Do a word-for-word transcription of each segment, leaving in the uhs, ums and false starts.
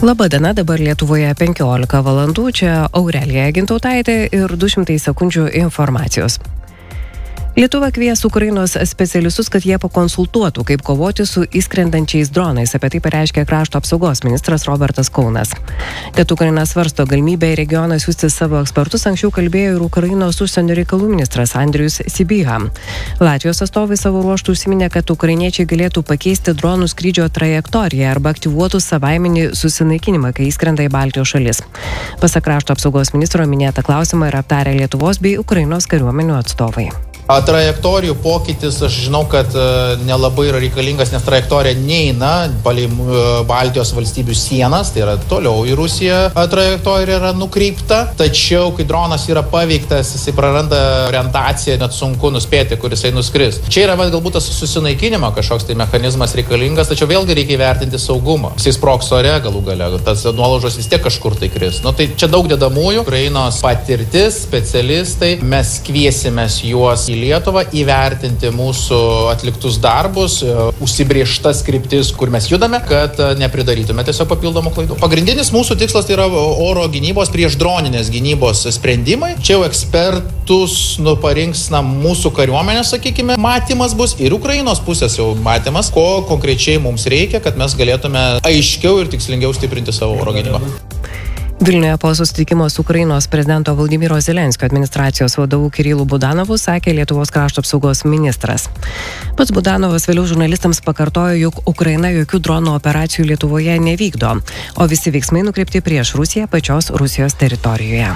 Labą dieną, dabar Lietuvoje penkiolika valandų, čia Aurelija Gintautaitė ir du šimtai sekundžių informacijos. Lietuva kvies Ukrainos specialistus, kad jie pakonsultuotų, kaip kovoti su įskrendančiais dronais. Apie tai pareiškė krašto apsaugos ministras Robertas Kaunas. Kad Ukraina svarsto galimybę į regioną siųsti savo ekspertus, anksčiau kalbėjo ir Ukrainos užsienio reikalų ministras Andrius Sybiha. Latvijos atstovai savo ruožtų užsiminė, kad ukrainiečiai galėtų pakeisti dronų skrydžio trajektoriją arba aktyvuotų savaiminį susinaikinimą, kai įskrenda į Baltijos šalis. Pasak krašto apsaugos ministro minėtą klausimą yra aptarę Lietuvos bei Ukrainos kariuomenių atstovai. Trajektorijų pokytis, aš žinau, kad nelabai yra reikalingas, nes trajektorija neina palei Baltijos valstybių sienas, tai yra toliau į Rusiją trajektorija yra nukreipta, tačiau kai dronas yra paveiktas, jisai praranda orientaciją, net sunku nuspėti, kur jisai nuskris. Čia yra galbūt tas susinaikinimo kažkoks tai mechanizmas reikalingas, tačiau vėlgi reikia įvertinti saugumą. Jisai sprogs ore galų gale, tas nuolaužos vis tiek kažkur tai kris. Nu, tai čia daug dedamųjų, Ukrainos patirtis, specialistai, mes kviesimės juos į Lietuvą įvertinti mūsų atliktus darbus, užsibrėžtas kryptis, kur mes judame, kad nepridarytume tiesiog papildomų klaidų. Pagrindinis mūsų tikslas tai yra oro gynybos prieš droninės gynybos sprendimai. Čia jau ekspertus nu, parinks na, mūsų kariuomenė, sakykime, matymas bus ir Ukrainos pusės jau matymas, ko konkrečiai mums reikia, kad mes galėtume aiškiau ir tikslingiau stiprinti savo oro gynybą. Vilniuje po susitikimo su Ukrainos prezidento Vladimiro Zelenskio administracijos vadovu Kirilu Budanovu sakė Lietuvos krašto apsaugos ministras. Pats Budanovas vėliau žurnalistams pakartojo, jog Ukraina jokių dronų operacijų Lietuvoje nevykdo, o visi veiksmai nukreipti prieš Rusiją pačios Rusijos teritorijoje.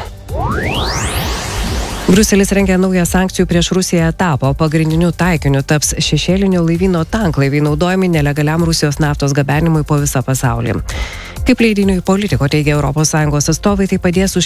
Briuselis rengia naują sankcijų prieš Rusiją etapą, o pagrindiniu taikiniu taps šešėlinio laivyno tanklaiviai naudojami nelegaliam Rusijos naftos gabenimui po visą pasaulį. Kaip leidiniui Politico teigia Europos Sąjungos atstovai, tai padės